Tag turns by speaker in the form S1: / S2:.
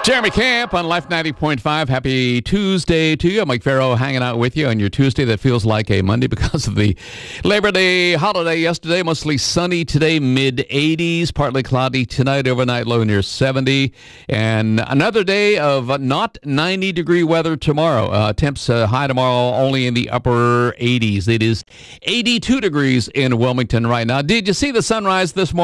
S1: Jeremy Camp on Life 90.5. Happy Tuesday to you. I'm Mike Farrow hanging out with you on your Tuesday that feels like a Monday because of the Labor Day holiday yesterday. Mostly sunny today, mid-80s, partly cloudy tonight, overnight low near 70. And another day of not 90-degree weather tomorrow. Temps high tomorrow only in the upper 80s. It is 82 degrees in Wilmington right now. Did you see the sunrise this morning?